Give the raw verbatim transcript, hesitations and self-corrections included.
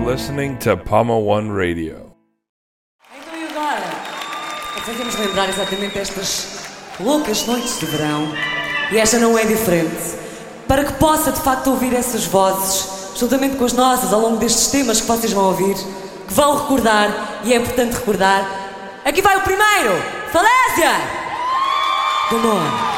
listening to Palma One Radio. Então e agora? Fazemos lembrar exatamente estas loucas noites de verão, e esta não é diferente, para que possa de facto ouvir essas vozes, juntamente com as nossas, ao longo destes temas que vocês vão ouvir, que vão recordar, e é importante recordar. Aqui vai o primeiro, Falésia! Come on!